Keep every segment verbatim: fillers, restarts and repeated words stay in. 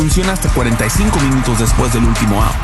Funciona hasta cuarenta y cinco minutos después del último out.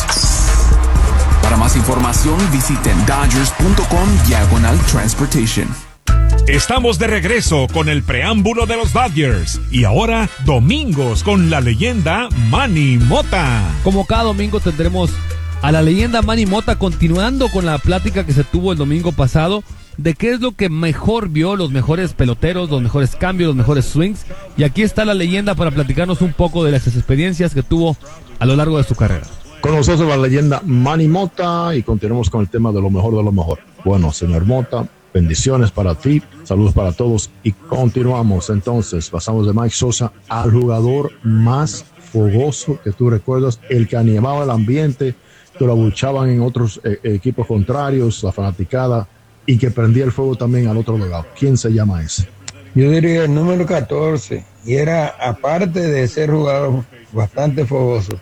Para más información, visiten dodgers punto com diagonal transportation. Estamos de regreso con el preámbulo de los Dodgers. Y ahora, domingos con la leyenda Manny Mota. Como cada domingo tendremos a la leyenda Manny Mota continuando con la plática que se tuvo el domingo pasado de qué es lo que mejor vio, los mejores peloteros, los mejores cambios, los mejores swings. Y aquí está la leyenda para platicarnos un poco de las experiencias que tuvo a lo largo de su carrera. Con nosotros la leyenda Manny Mota y continuamos con el tema de lo mejor de lo mejor. Bueno, señor Mota, bendiciones para ti, saludos para todos y continuamos. Entonces, pasamos de Mike Sosa al jugador más fogoso que tú recuerdas, el que animaba el ambiente, que lo abuchaban en otros eh, equipos contrarios, la fanaticada, y que prendía el fuego también al otro lado. ¿Quién se llama ese? Yo diría el número catorce, y era, aparte de ser jugador bastante fogoso,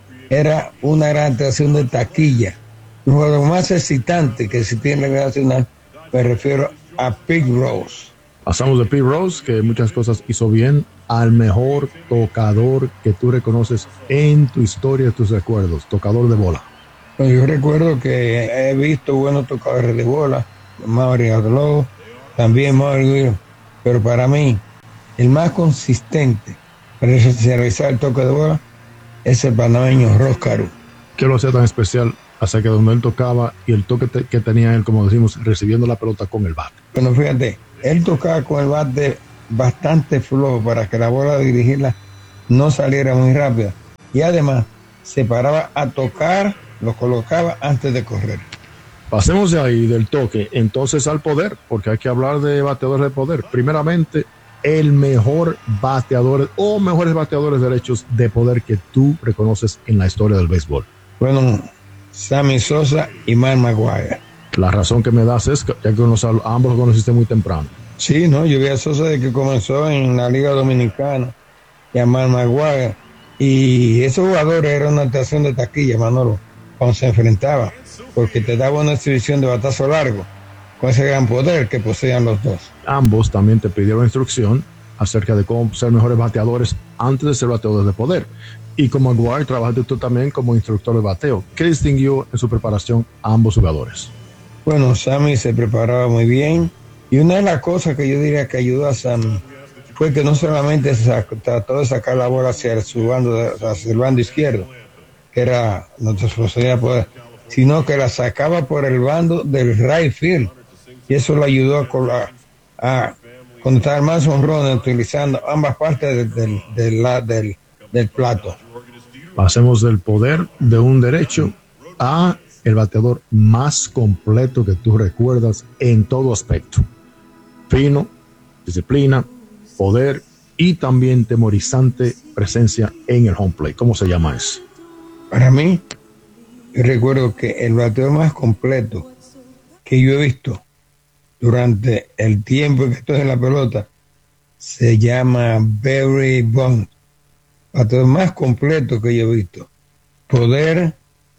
era una gran atracción de taquilla, un jugador más excitante que existía en la Liga Nacional. Me refiero a Pete Rose. Pasamos de Pete Rose, que muchas cosas hizo bien, al mejor tocador que tú reconoces en tu historia, tus recuerdos, tocador de bola. Bueno, yo recuerdo que he visto buenos tocadores de bola, Maury Aguilar, también Maury Aguilar, pero para mí el más consistente para realizar el toque de bola es el panameño Ross Caru. ¿Qué lo hacía tan especial acerca de donde él tocaba y el toque te, que tenía él, como decimos, recibiendo la pelota con el bate? Bueno, fíjate, él tocaba con el bate bastante flojo para que la bola de dirigirla no saliera muy rápida, y además se paraba a tocar, lo colocaba antes de correr. Pasemos de ahí, del toque, entonces al poder, porque hay que hablar de bateadores de poder. Primeramente, el mejor bateador o mejores bateadores derechos de poder que tú reconoces en la historia del béisbol. Bueno, Sammy Sosa y Mark McGwire. La razón que me das es que ya que unos, ambos los conociste muy temprano. Sí, no, yo vi a Sosa desde que comenzó en la Liga Dominicana y a Mark McGwire. Y esos jugadores eran una atracción de taquilla, Manolo, cuando se enfrentaban, porque te daba una exhibición de batazo largo con ese gran poder que poseían los dos. Ambos también te pidieron instrucción acerca de cómo ser mejores bateadores antes de ser bateadores de poder. Y como Aguilar, trabajaste tú también como instructor de bateo. ¿Qué distinguió en su preparación a ambos jugadores? Bueno, Sammy se preparaba muy bien, y una de las cosas que yo diría que ayudó a Sammy fue que no solamente sacó, trató de sacar la bola hacia su bando, hacia el bando izquierdo, que era nuestra posibilidad de poder, sino que la sacaba por el bando del right field, y eso le ayudó a, a, a contar más honrones utilizando ambas partes del, del, del, del, del plato. Pasemos del poder de un derecho a el bateador más completo que tú recuerdas en todo aspecto. Fino, disciplina, poder y también temorizante presencia en el home plate. ¿Cómo se llama eso? Para mí, yo recuerdo que el bateador más completo que yo he visto durante el tiempo que estoy en la pelota se llama Barry Bonds. Bateador más completo que yo he visto. Poder,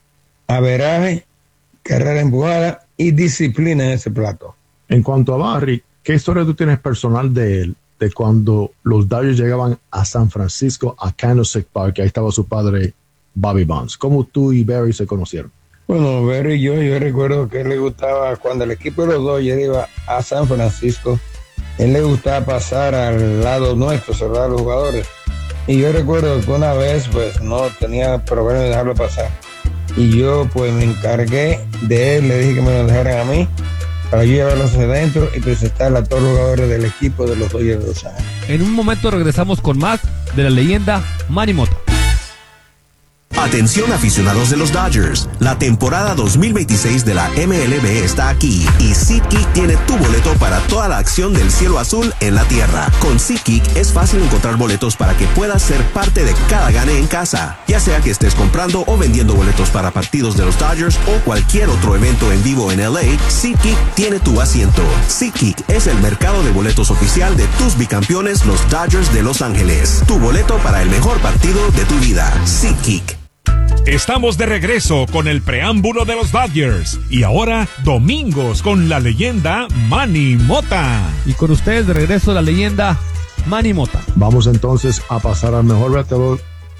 averaje, carrera empujada y disciplina en ese plato. En cuanto a Barry, ¿qué historia tú tienes personal de él? De cuando los Dodgers llegaban a San Francisco, a Candlestick Park, ahí estaba su padre Bobby Bonds. ¿Cómo tú y Barry se conocieron? Bueno, Barry y yo, yo recuerdo que a él le gustaba, cuando el equipo de los Dodgers iba a San Francisco, él le gustaba pasar al lado nuestro, saludar a los jugadores. Y yo recuerdo que una vez, pues, no tenía problema de dejarlo pasar. Y yo, pues, me encargué de él, le dije que me lo dejaran a mí, para yo llevarlos hacia adentro y presentarle a todos los jugadores del equipo de los Dodgers de Los Ángeles. En un momento regresamos con más de la leyenda Manny Mota. Atención aficionados de los Dodgers, la temporada dos mil veintiséis de la M L B está aquí y SeatGeek tiene tu boleto para toda la acción del cielo azul en la tierra. Con SeatGeek es fácil encontrar boletos para que puedas ser parte de cada gane en casa, ya sea que estés comprando o vendiendo boletos para partidos de los Dodgers o cualquier otro evento en vivo en L A. SeatGeek tiene tu asiento. SeatGeek es el mercado de boletos oficial de tus bicampeones, los Dodgers de Los Ángeles. Tu boleto para el mejor partido de tu vida. SeatGeek. Estamos de regreso con el preámbulo de los Dodgers. Y ahora, domingos con la leyenda Manny Mota. Y con ustedes de regreso la leyenda Manny Mota. Vamos entonces a pasar al mejor bateador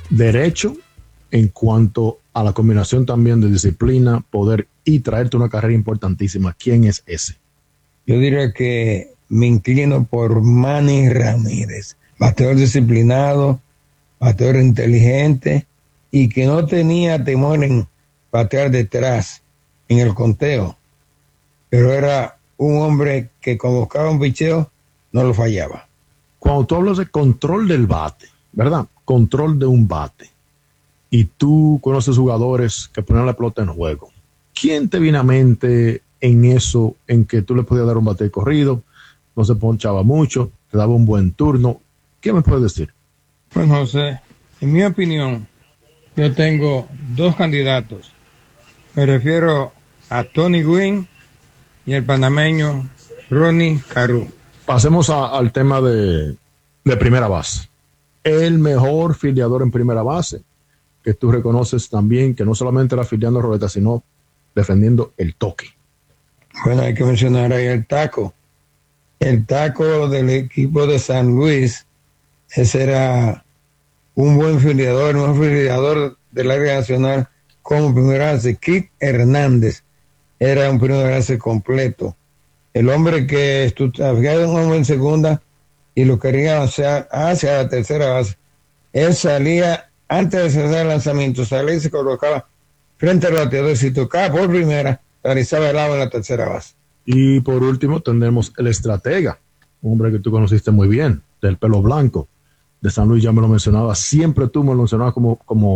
derecho en cuanto a la combinación también de disciplina, poder y traerte una carrera importantísima. ¿Quién es ese? Yo diría que me inclino por Manny Ramírez, bateador disciplinado, bateador inteligente y que no tenía temor en batear detrás en el conteo, pero era un hombre que cuando buscaba un picheo no lo fallaba. Cuando tú hablas de control del bate, ¿verdad? Control de un bate, y tú conoces jugadores que ponen la pelota en juego, ¿quién te viene a mente en eso, en que tú le podías dar un bate de corrido, no se ponchaba mucho, te daba un buen turno? ¿Qué me puedes decir? Pues José, en mi opinión, yo tengo dos candidatos. Me refiero a Tony Gwynn y el panameño Ronnie Caru. Pasemos a, al tema de, de primera base. El mejor filiador en primera base, que tú reconoces también que no solamente era filiando roleta, sino defendiendo el toque. Bueno, hay que mencionar ahí el taco. El taco del equipo de San Luis, ese era un buen filiador, un filiador del área nacional como primera base. Kit Hernández era un primera base completo. El hombre que había un hombre en segunda y lo quería hacia, hacia la tercera base. Él salía antes de hacer el lanzamiento, salía y se colocaba frente al bateador. Si tocaba por primera, realizaba el lado en la tercera base. Y por último tendremos el estratega, un hombre que tú conociste muy bien, del pelo blanco de San Luis, ya me lo mencionaba, siempre tú me lo mencionabas como, como